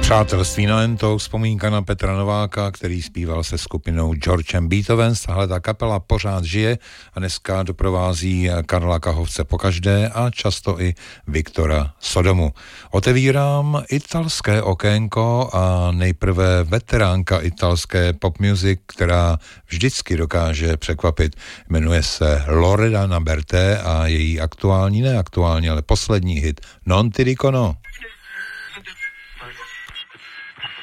Přátelství na to vzpomínka na Petra Nováka, který zpíval se skupinou George and Beethovens. Tahle ta kapela pořád žije a dneska doprovází Karla Kahovce pokaždé a často i Viktora Sodomu. Otevírám italské okénko a nejprve veteránka italské pop music, která vždycky dokáže překvapit. Jmenuje se Loredana Berté a její aktuální, neaktuální, ale poslední hit Non ti dico no.